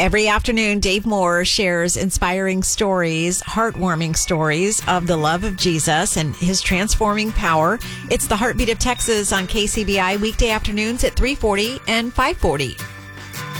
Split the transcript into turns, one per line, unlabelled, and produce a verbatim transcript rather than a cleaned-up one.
Every afternoon, Dave Moore shares inspiring stories, heartwarming stories of the love of Jesus and his transforming power. It's the Heartbeat of Texas on K C B I, weekday afternoons at three forty and five forty.